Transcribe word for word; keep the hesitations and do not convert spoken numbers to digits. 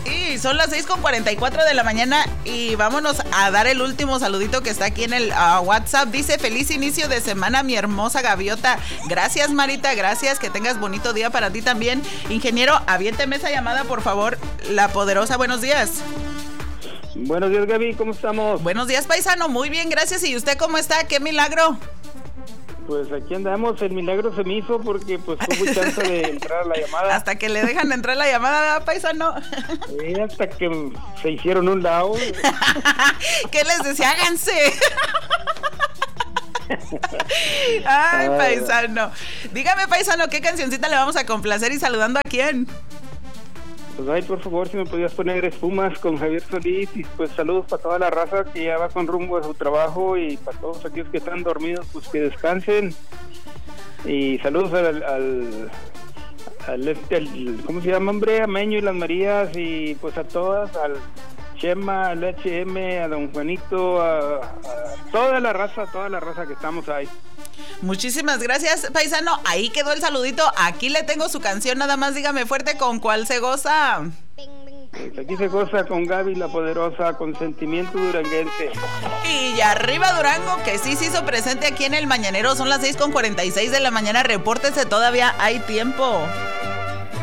Y son las seis con cuarenta y cuatro de la mañana y vámonos a dar el último saludito que está aquí en el uh, WhatsApp. Dice, feliz inicio de semana, mi hermosa gaviota. Gracias, Marita, gracias. Que tengas bonito día para ti también. Ingeniero, aviénteme esa llamada, por favor. La Poderosa, buenos días. Buenos días, Gaby, ¿cómo estamos? Buenos días, paisano, muy bien, gracias. ¿Y usted cómo está? ¡Qué milagro! Pues aquí andamos, el milagro se me hizo porque pues tuve chance de entrar a la llamada. Hasta que le dejan entrar la llamada, ¿verdad, paisano? Sí, hasta que se hicieron un lado. ¿Qué les decía? ¡Háganse! Ay, paisano. Dígame, paisano, ¿qué cancioncita le vamos a complacer y saludando a quién? Pues ay, por favor, si me podías poner Espumas con Javier Solís. Y pues saludos para toda la raza que ya va con rumbo a su trabajo. Y para todos aquellos que están dormidos, pues que descansen. Y saludos al, al, al, este, al ¿cómo se llama, hombre? A Meño y las Marías. Y pues a todas, al Chema, al H M, a don Juanito, a, a toda la raza, toda la raza que estamos ahí. Muchísimas gracias, paisano. Ahí quedó el saludito. Aquí le tengo su canción, nada más dígame fuerte con cuál se goza. Pues aquí se goza con Gaby la Poderosa, con Sentimiento Duranguense. Y arriba Durango, que sí se hizo presente aquí en el Mañanero. Son las seis con cuarenta y seis de la mañana. Repórtese, todavía hay tiempo.